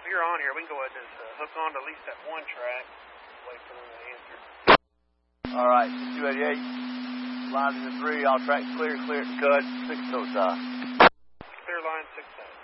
you're on here, we can go ahead and just hook on to at least that one track. Wait for them to answer. All right, 288. Lines in 3, all tracks clear, clear to cut, 6 tow tie. Clear line 6 tow.